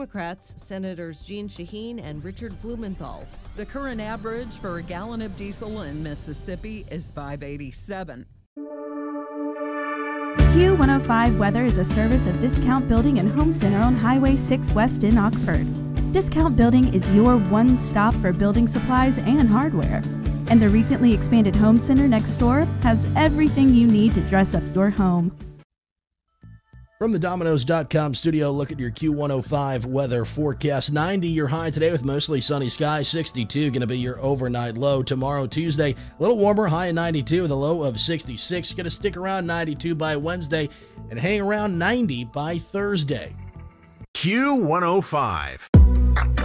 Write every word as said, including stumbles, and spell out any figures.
Democrats, Senators Jeanne Shaheen and Richard Blumenthal. The current average for a gallon of diesel in Mississippi is five eighty-seven. Q one oh five Weather is a service of Discount Building and Home Center on Highway six West in Oxford. Discount Building is your one stop for building supplies and hardware. And the recently expanded Home Center next door has everything you need to dress up your home. From the Domino's dot com studio, look at your Q one oh five weather forecast. ninety your high today with mostly sunny skies. sixty-two going to be your overnight low. Tomorrow, Tuesday, a little warmer, high of ninety-two with a low of sixty-six. Going to stick around ninety-two by Wednesday and hang around ninety by Thursday. Q one oh five.